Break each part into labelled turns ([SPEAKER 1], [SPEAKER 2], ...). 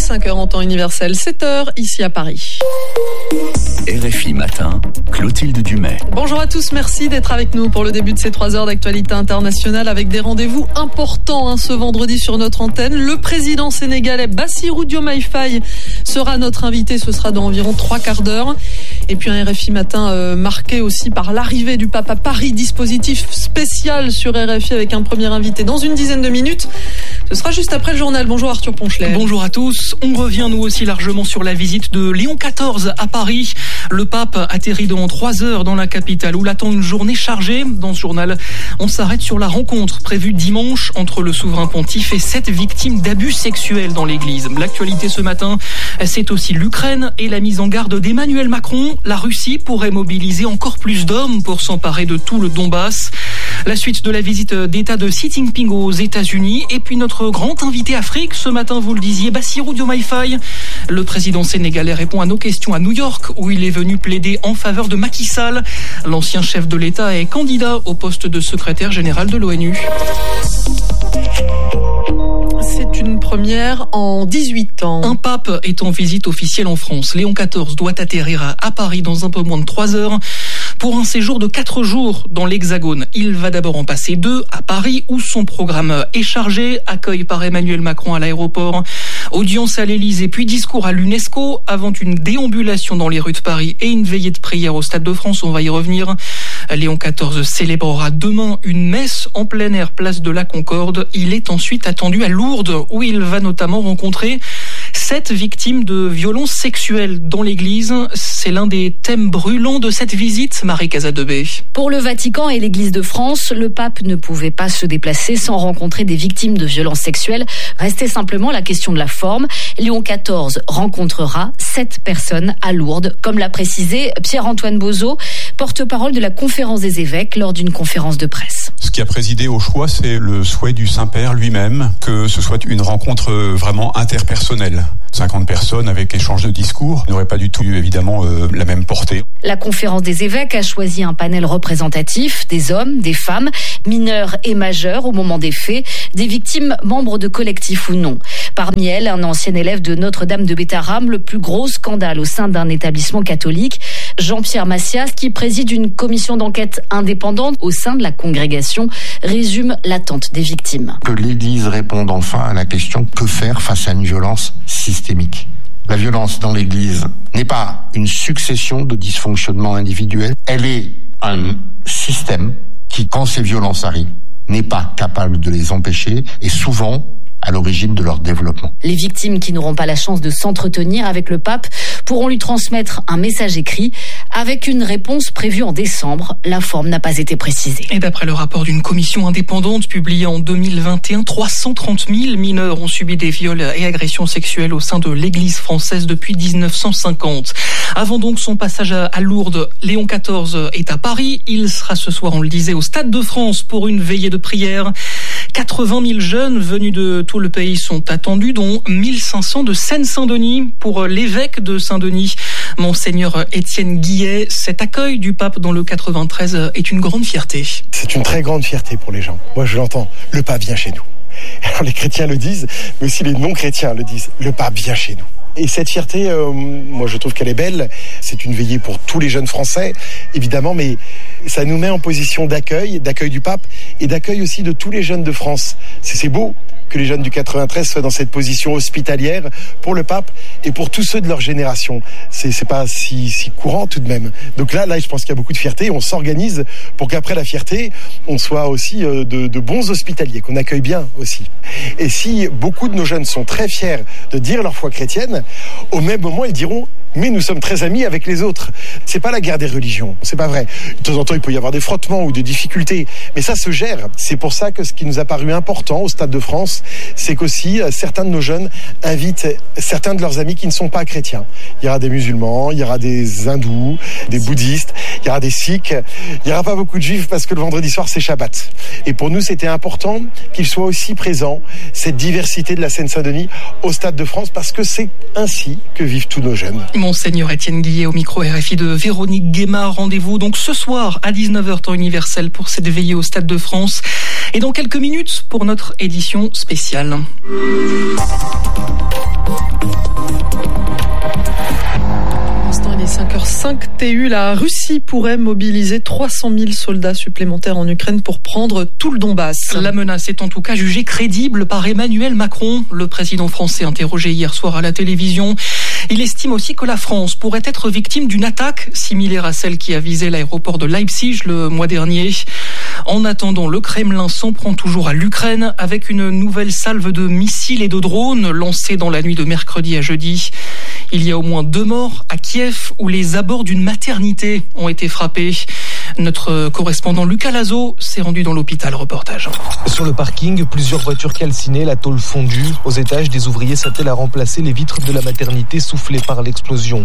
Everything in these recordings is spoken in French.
[SPEAKER 1] 5h en temps universel, 7h ici à Paris.
[SPEAKER 2] RFI Matin, Clotilde Dumais.
[SPEAKER 1] Bonjour à tous, merci d'être avec nous pour le début de ces 3 heures d'actualité internationale avec des rendez-vous importants ce vendredi sur notre antenne. Le président sénégalais Bassirou Diomaye Faye sera notre invité, ce sera dans environ 3 quarts d'heure. Et puis un RFI Matin marqué aussi par l'arrivée du pape à Paris, dispositif spécial sur RFI avec un premier invité dans une dizaine de minutes. Ce sera juste après le journal. Bonjour Arthur Ponchelet.
[SPEAKER 3] Bonjour à tous. On revient nous aussi largement sur la visite de Léon XIV à Paris. Le pape atterrit dans 3 heures dans la capitale où l'attend une journée chargée. Dans ce journal, on s'arrête sur la rencontre prévue dimanche entre le souverain pontife et 7 victimes d'abus sexuels dans l'église. L'actualité ce matin, c'est aussi l'Ukraine et la mise en garde d'Emmanuel Macron. La Russie pourrait mobiliser encore plus d'hommes pour s'emparer de tout le Donbass. La suite de la visite d'État de Xi Jinping aux États-Unis. Et puis notre grand invité Afrique, ce matin, vous le disiez, Bassirou Diomaye Faye. Le président sénégalais répond à nos questions à New York, où il est venu plaider en faveur de Macky Sall. L'ancien chef de l'État est candidat au poste de secrétaire général de l'ONU.
[SPEAKER 1] C'est une première en 18 ans.
[SPEAKER 3] Un pape est en visite officielle en France. Léon XIV doit atterrir à Paris dans un peu moins de 3 heures pour un séjour de 4 jours dans l'Hexagone. Il va d'abord en passer 2 à Paris où son programme est chargé. Accueil par Emmanuel Macron à l'aéroport, audience à l'Élysée, puis discours à l'UNESCO avant une déambulation dans les rues de Paris et une veillée de prière au Stade de France. On va y revenir. Léon XIV célébrera demain une messe en plein air, place de la Concorde. Il est ensuite attendu à Lourdes où il va notamment rencontrer 7 victimes de violences sexuelles dans l'église. C'est l'un des thèmes brûlants de cette visite, Marie Casadebé.
[SPEAKER 4] Pour le Vatican et l'Église de France, le pape ne pouvait pas se déplacer sans rencontrer des victimes de violences sexuelles. Restait simplement la question de la forme. Léon XIV rencontrera 7 personnes à Lourdes, comme l'a précisé Pierre-Antoine Bozo, porte-parole de la Conférence des évêques lors d'une conférence de presse.
[SPEAKER 5] Ce qui a présidé au choix, c'est le souhait du Saint-Père lui-même, que ce soit une rencontre vraiment interpersonnelle. 50 personnes avec échange de discours n'auraient pas du tout évidemment la même portée.
[SPEAKER 4] La Conférence des évêques a choisi un panel représentatif des hommes, des femmes, mineurs et majeurs au moment des faits, des victimes membres de collectifs ou non. Parmi elles, un ancien élève de Notre-Dame de Bétharram, le plus gros scandale au sein d'un établissement catholique. Jean-Pierre Massias, qui préside une commission d'enquête indépendante au sein de la congrégation, résume l'attente des victimes.
[SPEAKER 6] Que l'Église réponde enfin à la question que faire face à une violence systémique. La violence dans l'Église n'est pas une succession de dysfonctionnements individuels, elle est un système qui, quand ces violences arrivent, n'est pas capable de les empêcher et souvent à l'origine de leur développement.
[SPEAKER 4] Les victimes qui n'auront pas la chance de s'entretenir avec le pape pourront lui transmettre un message écrit avec une réponse prévue en décembre. La forme n'a pas été précisée.
[SPEAKER 3] Et d'après le rapport d'une commission indépendante publié en 2021, 330 000 mineurs ont subi des viols et agressions sexuelles au sein de l'Église française depuis 1950. Avant donc son passage à Lourdes, Léon XIV est à Paris. Il sera ce soir, on le disait, au Stade de France pour une veillée de prière. 80 000 jeunes venus de tout le pays sont attendus, dont 1500 de Seine-Saint-Denis. Pour l'évêque de Saint-Denis, Monseigneur Étienne Guillet, cet accueil du pape dans le 93 est une grande fierté.
[SPEAKER 7] C'est une très grande fierté pour les gens. Moi, je l'entends. Le pape vient chez nous. Alors les chrétiens le disent, mais aussi les non-chrétiens le disent. Le pape vient chez nous. Et cette fierté, moi je trouve qu'elle est belle. C'est une veillée pour tous les jeunes Français, évidemment, mais ça nous met en position d'accueil du pape et d'accueil aussi de tous les jeunes de France. C'est beau que les jeunes du 93 soient dans cette position hospitalière pour le pape et pour tous ceux de leur génération. C'est pas si courant tout de même. Donc là, je pense qu'il y a beaucoup de fierté. On s'organise pour qu'après la fierté, on soit aussi de bons hospitaliers, qu'on accueille bien aussi. Et si beaucoup de nos jeunes sont très fiers de dire leur foi chrétienne, au même moment, ils diront mais nous sommes très amis avec les autres. C'est pas la guerre des religions, c'est pas vrai. De temps en temps, il peut y avoir des frottements ou des difficultés, mais ça se gère. C'est pour ça que ce qui nous a paru important au Stade de France, c'est qu'aussi certains de nos jeunes invitent certains de leurs amis qui ne sont pas chrétiens. Il y aura des musulmans, il y aura des hindous, des bouddhistes, il y aura des sikhs, il n'y aura pas beaucoup de juifs parce que le vendredi soir c'est Shabbat. Et pour nous, c'était important qu'ils soient aussi présents, cette diversité de la Seine-Saint-Denis au Stade de France, parce que c'est ainsi que vivent tous nos jeunes.
[SPEAKER 3] Monseigneur Étienne Guillet au micro RFI de Véronique Guémard. Rendez-vous donc ce soir à 19h temps universel pour cette veillée au Stade de France. Et dans quelques minutes pour notre édition spéciale.
[SPEAKER 1] 5h05 TU, la Russie pourrait mobiliser 300 000 soldats supplémentaires en Ukraine pour prendre tout le Donbass.
[SPEAKER 3] La menace est en tout cas jugée crédible par Emmanuel Macron, le président français interrogé hier soir à la télévision. Il estime aussi que la France pourrait être victime d'une attaque similaire à celle qui a visé l'aéroport de Leipzig le mois dernier. En attendant, le Kremlin s'en prend toujours à l'Ukraine avec une nouvelle salve de missiles et de drones lancés dans la nuit de mercredi à jeudi. Il y a au moins 2 morts à Kiev où les abords d'une maternité ont été frappés. Notre correspondant Lucas Lazo s'est rendu dans l'hôpital. Reportage.
[SPEAKER 8] Sur le parking, plusieurs voitures calcinées, la tôle fondue. Aux étages, des ouvriers s'attellent à remplacer les vitres de la maternité soufflées par l'explosion.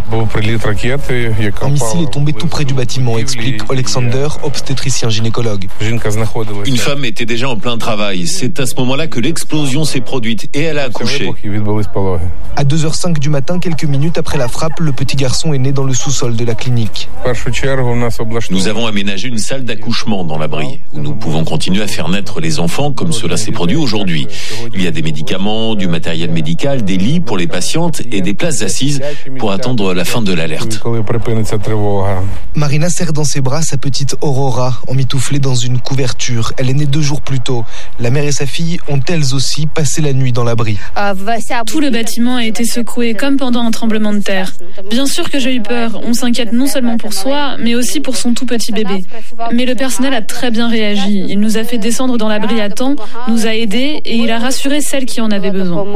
[SPEAKER 8] Un missile est tombé tout près du bâtiment, explique Alexander, obstétricien gynécologue.
[SPEAKER 9] Une femme était déjà en plein travail. C'est à ce moment-là que l'explosion s'est produite et elle a accouché.
[SPEAKER 8] À 2h05 du matin, quelques minutes après la frappe, le petit garçon est né dans le sous-sol de la clinique.
[SPEAKER 9] Nous avons aménagé une salle d'accouchement dans l'abri où nous pouvons continuer à faire naître les enfants comme cela s'est produit aujourd'hui. Il y a des médicaments, du matériel médical, des lits pour les patientes et des places assises pour attendre la fin de l'alerte.
[SPEAKER 8] Marina serre dans ses bras sa petite Aurora, emmitouflée dans une couverture. Elle est née 2 jours plus tôt. La mère et sa fille ont elles aussi passé la nuit dans l'abri.
[SPEAKER 10] Tout le bâtiment a été secoué comme pendant un tremblement de terre. Bien sûr que j'ai eu peur. On s'inquiète non seulement pour soi, mais aussi pour son tout petit bébé. Mais le personnel a très bien réagi. Il nous a fait descendre dans l'abri à temps, nous a aidés et il a rassuré celles qui en avaient besoin.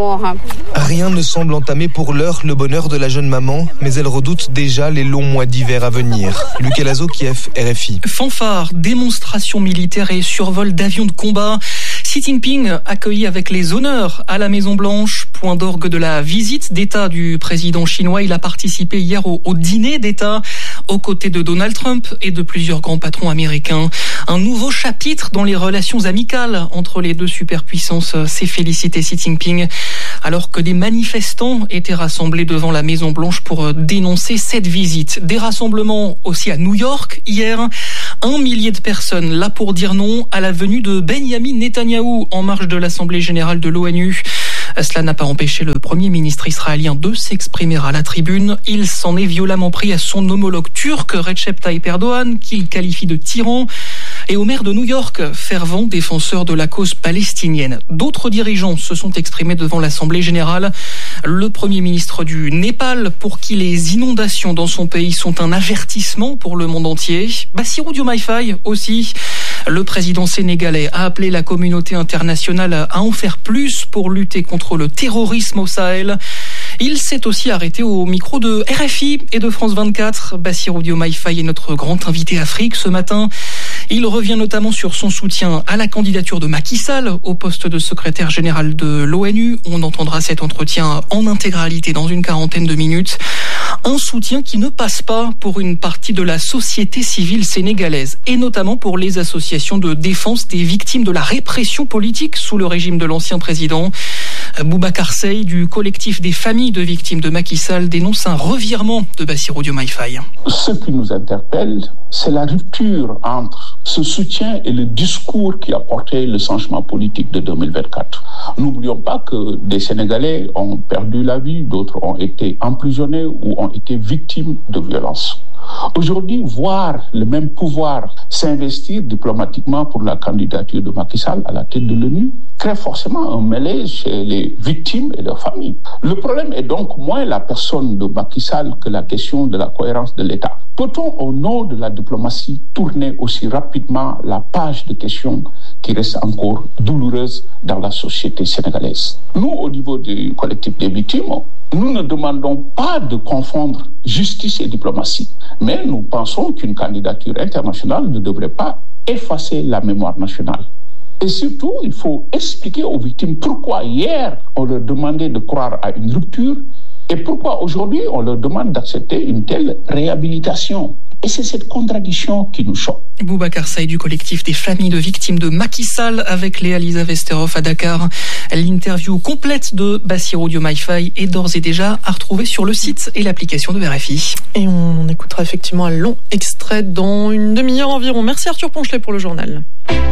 [SPEAKER 8] Rien ne semble entamer pour l'heure le bonheur de la jeune maman, mais elle redoute déjà les longs mois d'hiver à venir. Lucas Lazo, Kiev, RFI.
[SPEAKER 3] Fanfare, démonstration militaire et survol d'avions de combat. Xi Jinping accueilli avec les honneurs à la Maison-Blanche. Point d'orgue de la visite d'État du président chinois. Il a participé hier au dîner d'État aux côtés de Donald Trump et de plusieurs grands patrons américains. Un nouveau chapitre dans les relations amicales entre les deux superpuissances, s'est félicité Xi Jinping, alors que des manifestants étaient rassemblés devant la Maison-Blanche pour dénoncer cette visite. Des rassemblements aussi à New York hier. 1 millier de personnes là pour dire non à la venue de Benyamin Netanyahou en marge de l'Assemblée générale de l'ONU. Cela n'a pas empêché le Premier ministre israélien de s'exprimer à la tribune. Il s'en est violemment pris à son homologue turc, Recep Tayyip Erdogan, qu'il qualifie de tyran, et au maire de New York, fervent défenseur de la cause palestinienne. D'autres dirigeants se sont exprimés devant l'Assemblée générale. Le Premier ministre du Népal, pour qui les inondations dans son pays sont un avertissement pour le monde entier. Bassirou Diomaye Faye aussi. Le président sénégalais a appelé la communauté internationale à en faire plus pour lutter contre le terrorisme au Sahel. Il s'est aussi arrêté au micro de RFI et de France 24. Bassirou Diomaye Faye est notre grand invité Afrique ce matin. Il revient notamment sur son soutien à la candidature de Macky Sall au poste de secrétaire général de l'ONU. On entendra cet entretien en intégralité dans une 40aine de minutes. Un soutien qui ne passe pas pour une partie de la société civile sénégalaise et notamment pour les associations de défense des victimes de la répression politique sous le régime de l'ancien président. Boubacar Seye du collectif des familles de victimes de Macky Sall dénonce un revirement de Bassirou Diomaye Faye.
[SPEAKER 11] Ce qui nous interpelle, c'est la rupture entre ce soutien et le discours qui a porté le changement politique de 2024. N'oublions pas que des Sénégalais ont perdu la vie, d'autres ont été emprisonnés ou ont été victimes de violences. Aujourd'hui, voir le même pouvoir s'investir diplomatiquement pour la candidature de Macky Sall à la tête de l'ONU crée forcément un malaise chez les victimes et leurs familles. Le problème est donc moins la personne de Macky Sall que la question de la cohérence de l'État. Peut-on, au nom de la diplomatie, tourner aussi rapidement la page de questions qui restent encore douloureuses dans la société sénégalaise? Nous, au niveau du collectif des victimes, nous ne demandons pas de confondre justice et diplomatie, mais nous pensons qu'une candidature internationale ne devrait pas effacer la mémoire nationale. Et surtout, il faut expliquer aux victimes pourquoi hier on leur demandait de croire à une rupture et pourquoi aujourd'hui on leur demande d'accepter une telle réhabilitation. Et c'est cette contradiction qui nous choque.
[SPEAKER 3] Boubacar Seye du collectif des familles de victimes de Macky Sall avec Léa-Lisa Vesterhoff à Dakar. L'interview complète de Bassirou Diomaye Faye est d'ores et déjà à retrouver sur le site et l'application de RFI.
[SPEAKER 1] Et on écoutera effectivement un long extrait dans une demi-heure environ. Merci Arthur Ponchelet pour le journal.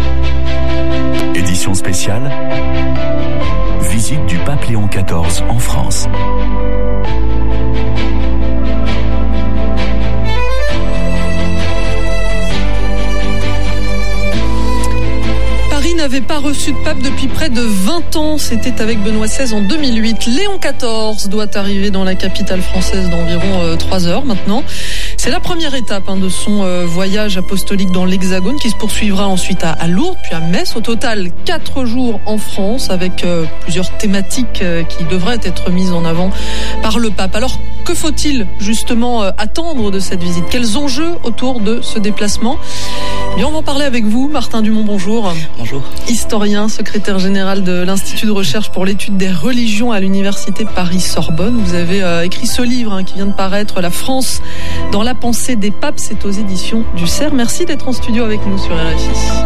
[SPEAKER 2] Édition spéciale, visite du pape Léon XIV en France.
[SPEAKER 1] n'avait pas reçu de pape depuis près de 20 ans. C'était avec Benoît XVI en 2008. Léon XIV doit arriver dans la capitale française d'environ 3 heures maintenant. C'est la première étape de son voyage apostolique dans l'Hexagone qui se poursuivra ensuite à Lourdes puis à Metz. Au total, 4 jours en France avec plusieurs thématiques qui devraient être mises en avant par le pape. Alors, que faut-il justement attendre de cette visite? Quels enjeux autour de ce déplacement? Et on va en parler avec vous. Martin Dumont, bonjour.
[SPEAKER 12] Bonjour.
[SPEAKER 1] Historien, secrétaire général de l'Institut de recherche pour l'étude des religions à l'Université Paris-Sorbonne. Vous avez écrit ce livre qui vient de paraître, La France dans la pensée des papes. C'est aux éditions du CERF. Merci d'être en studio avec nous sur RFI.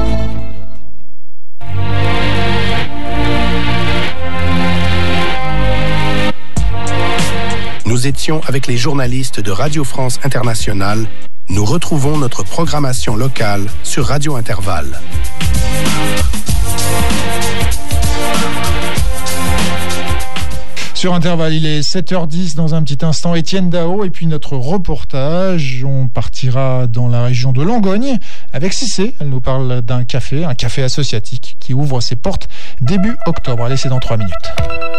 [SPEAKER 13] Nous étions avec les journalistes de Radio France Internationale. Nous retrouvons notre programmation locale sur Radio Intervalle.
[SPEAKER 14] Sur Intervalle, il est 7h10 dans un petit instant. Étienne Dao et puis notre reportage. On partira dans la région de Langogne avec Cissé. Elle nous parle d'un café, un café associatif qui ouvre ses portes début octobre. Allez, c'est dans 3 minutes.